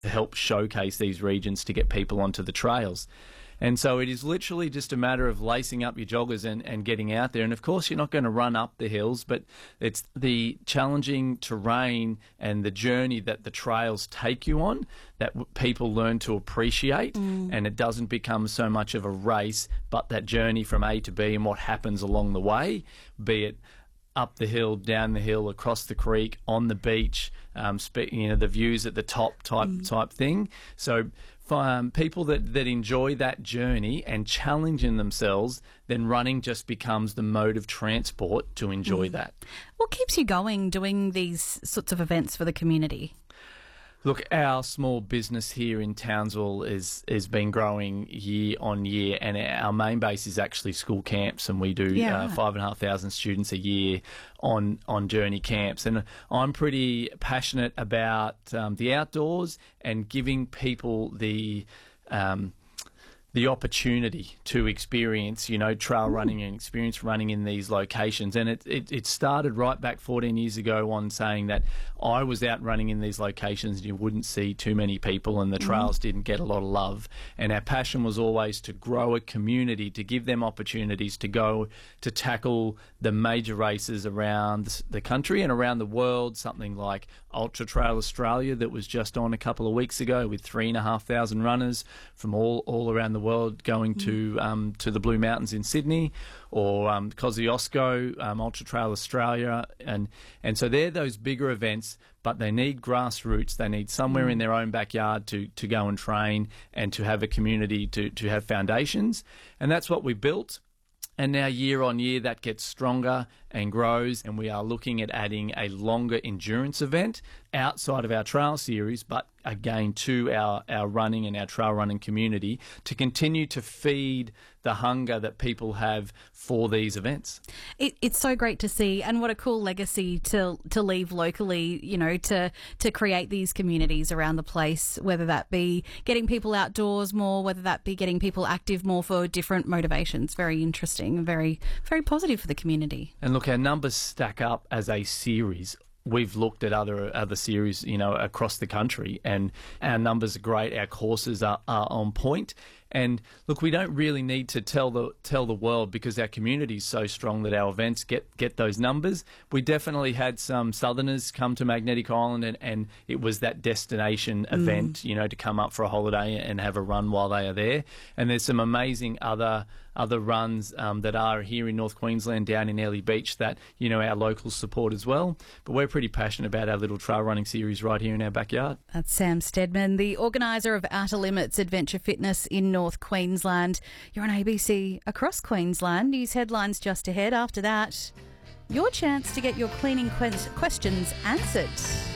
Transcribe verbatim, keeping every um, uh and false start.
to help showcase these regions to get people onto the trails. And so it is literally just a matter of lacing up your joggers and, and getting out there. And of course, you're not going to run up the hills, but it's the challenging terrain and the journey that the trails take you on that w- people learn to appreciate. Mm. And it doesn't become so much of a race, but that journey from A to B and what happens along the way, be it up the hill, down the hill, across the creek, on the beach, um, spe- you know, the views at the top type mm. type thing. So for um, people that, that enjoy that journey and challenging themselves, then running just becomes the mode of transport to enjoy mm. that. What keeps you going doing these sorts of events for the community? Look, our small business here in Townsville is is been growing year on year, and our main base is actually school camps, and we do yeah. uh, five and a half thousand students a year on on journey camps. And I'm pretty passionate about um, the outdoors and giving people the um, the opportunity to experience, you know, trail running and experience running in these locations. And it, it, it started right back fourteen years ago on saying that I was out running in these locations and you wouldn't see too many people and the trails mm. didn't get a lot of love. And our passion was always to grow a community, to give them opportunities to go to tackle the major races around the country and around the world, something like Ultra Trail Australia that was just on a couple of weeks ago with three and a half thousand runners from all, all around the world going mm. to um, to the Blue Mountains in Sydney, or um, Kosciuszko, um, Ultra Trail Australia, and and so they're those bigger events, but they need grassroots. They need somewhere mm. in their own backyard to to go and train and to have a community to to have foundations, and that's what we built. And now year on year that gets stronger and grows, and we are looking at adding a longer endurance event outside of our trail series, but again to our, our running and our trail running community to continue to feed the hunger that people have for these events. It, it's so great to see, and what a cool legacy to to leave locally, you know, to, to create these communities around the place, whether that be getting people outdoors more, whether that be getting people active more for different motivations. Very interesting and very, very positive for the community. And look, our numbers stack up as a series. We've looked at other other series, you know, across the country, and our numbers are great. Our courses are, are on point. And look, we don't really need to tell the tell the world because our community is so strong that our events get, get those numbers. We definitely had some Southerners come to Magnetic Island, and, and it was that destination mm. event, you know, to come up for a holiday and have a run while they are there. And there's some amazing other other runs um, that are here in North Queensland, down in Airlie Beach, that, you know, our locals support as well. But we're pretty passionate about our little trail running series right here in our backyard. That's Sam Steadman, the organiser of Outer Limits Adventure Fitness in North Queensland. You're on A B C Across Queensland. News headlines just ahead. After that, your chance to get your cleaning que- questions answered.